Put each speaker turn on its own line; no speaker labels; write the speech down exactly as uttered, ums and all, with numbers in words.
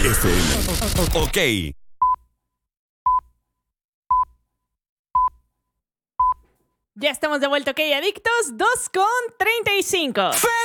F M. Ok.
Ya estamos de vuelta, ok, adictos, dos con treinta y cinco.